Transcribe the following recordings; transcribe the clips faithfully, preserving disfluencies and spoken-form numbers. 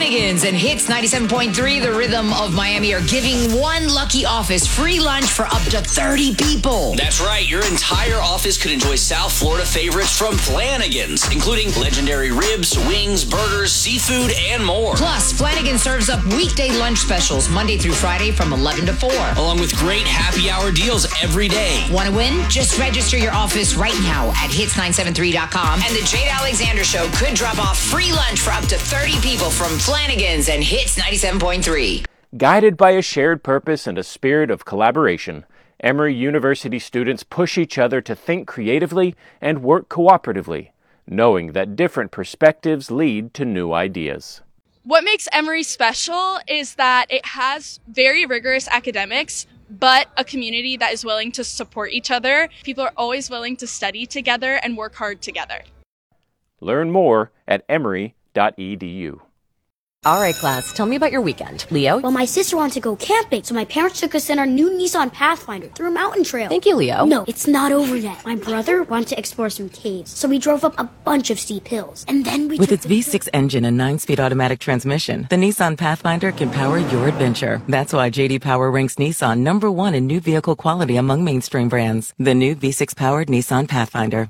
Flanagan's and Hits ninety-seven point three, the Rhythm of Miami, are giving one lucky office free lunch for up to thirty people. That's right. Your entire office could enjoy South Florida favorites from Flanagan's, including legendary ribs, wings, burgers, seafood, and more. Plus, Flanagan serves up weekday lunch specials Monday through Friday from eleven to four. Along with great happy hour deals every day. Want to win? Just register your office right now at hits nine seven three dot com, and the Jade Alexander Show could drop off free lunch for up to thirty people from Flanagan's and Hits ninety-seven point three. Guided by a shared purpose and a spirit of collaboration, Emory University students push each other to think creatively and work cooperatively, knowing that different perspectives lead to new ideas. What makes Emory special is that it has very rigorous academics, but a community that is willing to support each other. People are always willing to study together and work hard together. Learn more at emory dot e d u. All right, class, tell me about your weekend. Leo? Well, my sister wanted to go camping, so my parents took us in our new Nissan Pathfinder through a mountain trail. Thank you, Leo. No, it's not over yet. My brother wanted to explore some caves, so we drove up a bunch of steep hills. And then we With took its V six engine and nine-speed automatic transmission, the Nissan Pathfinder can power your adventure. That's why J D Power ranks Nissan number one in new vehicle quality among mainstream brands. The new V six-powered Nissan Pathfinder.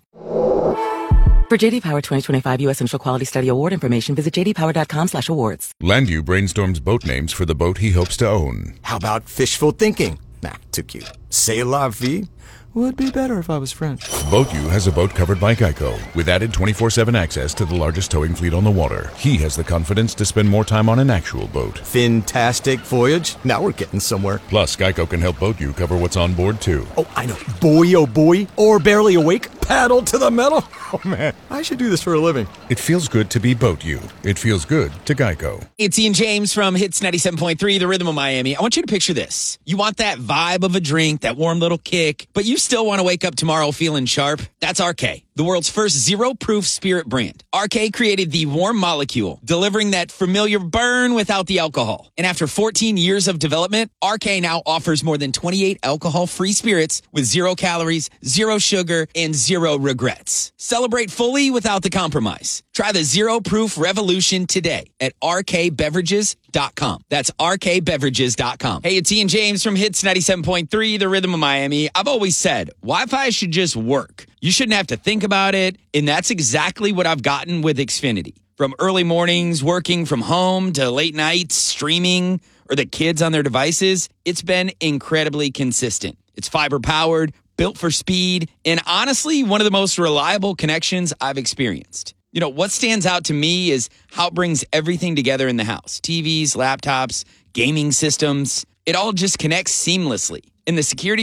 For J D Power twenty twenty-five U S Initial Quality Study Award information, visit j d power dot com slash awards. Landu brainstorms boat names for the boat he hopes to own. How about fishful thinking? Nah, too cute. C'est la vie? Would be better if I was French. BoatU has a boat covered by Geico, with added twenty-four seven access to the largest towing fleet on the water. He has the confidence to spend more time on an actual boat. Fantastic voyage. Now we're getting somewhere. Plus, Geico can help BoatU cover what's on board, too. Oh, I know. Boy, oh boy. Or barely awake. Paddle to the metal. Oh, man. I should do this for a living. It feels good to be BoatU. It feels good to Geico. It's Ian James from Hits ninety-seven point three, the Rhythm of Miami. I want you to picture this. You want that vibe of a drink, that warm little kick, but you still want to wake up tomorrow feeling sharp? That's R K, the world's first zero-proof spirit brand. R K created the warm molecule, delivering that familiar burn without the alcohol. And after fourteen years of development, R K now offers more than twenty-eight alcohol-free spirits with zero calories, zero sugar, and zero regrets. Celebrate fully without the compromise. Try the zero-proof revolution today at r k beverages dot com. That's r k beverages dot com. Hey, it's Ian James from Hits ninety-seven point three, the Rhythm of Miami. I've always said, Wi-Fi should just work. You shouldn't have to think about it, and that's exactly what I've gotten with Xfinity. From early mornings, working from home, to late nights, streaming, or the kids on their devices, it's been incredibly consistent. It's fiber-powered, built for speed, and honestly, one of the most reliable connections I've experienced. You know, what stands out to me is how it brings everything together in the house. T Vs, laptops, gaming systems. It all just connects seamlessly. And the security